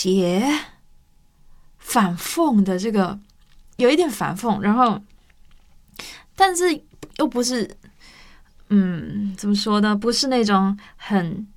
写反讽的这个，有一点反讽，然后但是又不是，怎么说呢？不是那种很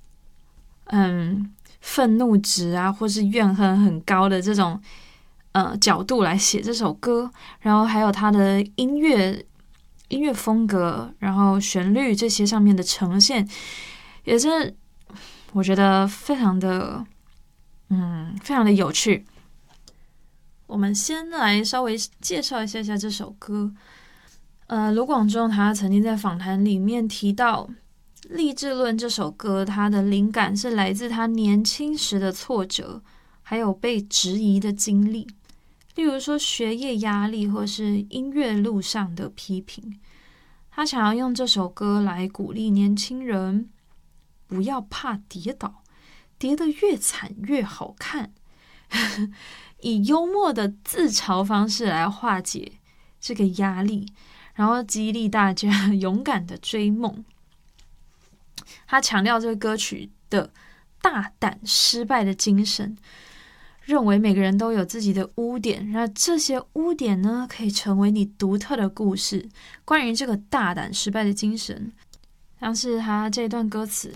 愤怒值啊，或是怨恨很高的这种角度来写这首歌，然后还有它的音乐风格，然后旋律这些上面的呈现，也是我觉得非常的有趣。我们先来稍微介绍一下这首歌。卢广仲他曾经在访谈里面提到，《励志论》这首歌，他的灵感是来自他年轻时的挫折，还有被质疑的经历，例如说学业压力或是音乐路上的批评。他想要用这首歌来鼓励年轻人，不要怕跌倒，跌得越惨越好看，以幽默的自嘲方式来化解这个压力，然后激励大家勇敢的追梦。他强调这个歌曲的大胆失败的精神，认为每个人都有自己的污点，那这些污点呢，可以成为你独特的故事。关于这个大胆失败的精神，像是他这段歌词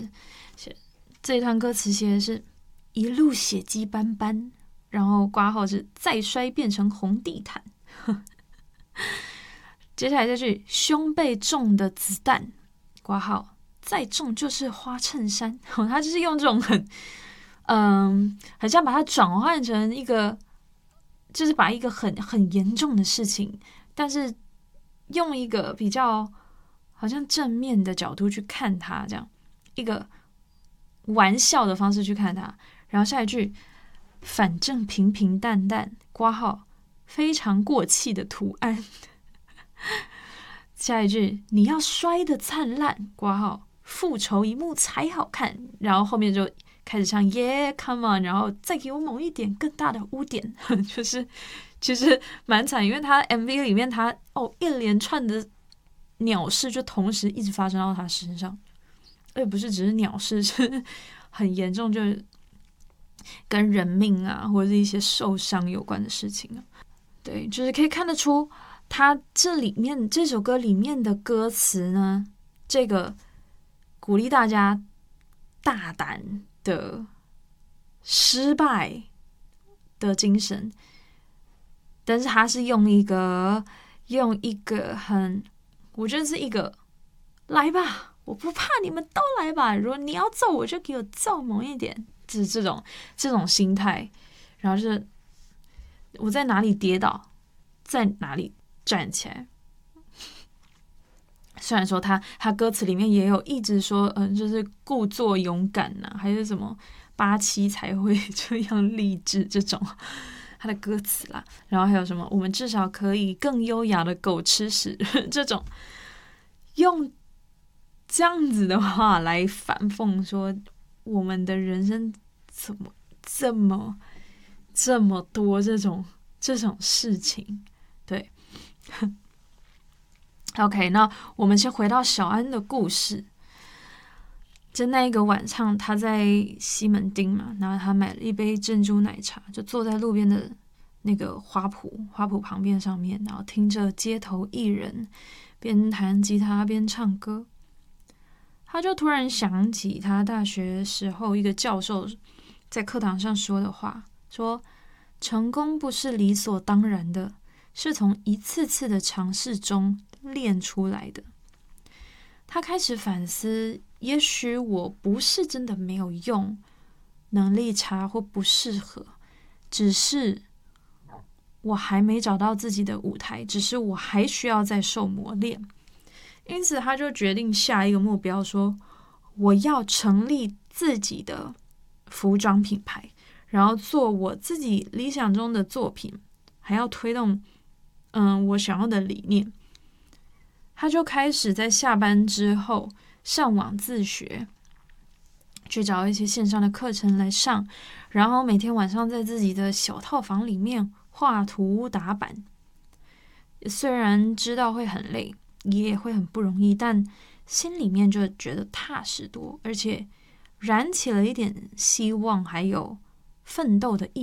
写的是一路血迹斑斑，然后括号是再摔变成红地毯。接下来这句胸被中的子弹，括号再中就是花衬衫。他就是用这种很像把它转换成一个，就是把一个很严重的事情，但是用一个比较好像正面的角度去看它，这样一个玩笑的方式去看它。然后下一句反正平平淡淡，括号非常过气的图案。下一句你要摔得灿烂，括号复仇一幕才好看。然后后面就开始唱 Yeah come on， 然后再给我某一点更大的污点。就是其实蛮惨，因为他 MV 里面他一连串的鸟事就同时一直发生到他身上，而且不是只是鸟事，是很严重，就是跟人命啊或者是一些受伤有关的事情。对，就是可以看得出他这首歌里面的歌词呢，这个鼓励大家大胆的失败的精神，但是他是用一个我觉得是一个来吧，我不怕，你们都来吧，如果你要揍我就给我揍猛一点，就是这种心态。然后就是我在哪里跌倒，在哪里站起来。虽然说他歌词里面也有一直说，就是故作勇敢啊，还是什么87才会这样励志这种他的歌词啦。然后还有什么我们至少可以更优雅的狗吃屎这种，用这样子的话来反讽说我们的人生怎么这么多这种事情。对。OK， 那我们先回到小安的故事。就那一个晚上，他在西门町嘛，然后他买了一杯珍珠奶茶，就坐在路边的那个花圃旁边上面，然后听着街头艺人边弹吉他边唱歌。他就突然想起他大学时候一个教授在课堂上说的话，说成功不是理所当然的，是从一次次的尝试中练出来的。他开始反思，也许我不是真的没有用，能力差或不适合，只是我还没找到自己的舞台，只是我还需要再受磨练。因此他就决定下一个目标，说我要成立自己的服装品牌，然后做我自己理想中的作品，还要推动我想要的理念。他就开始在下班之后上网自学，去找一些线上的课程来上，然后每天晚上在自己的小套房里面画图打板。虽然知道会很累，也会很不容易，但心里面就觉得踏实多，而且燃起了一点希望还有奋斗的意